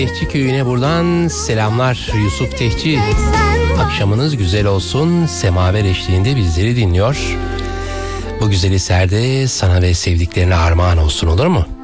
Tehci köyüne buradan selamlar. Yusuf Tehci, akşamınız güzel olsun. Semaver eşliğinde bizleri dinliyor. Bu güzel eserde sana ve sevdiklerine armağan olsun, olur mu?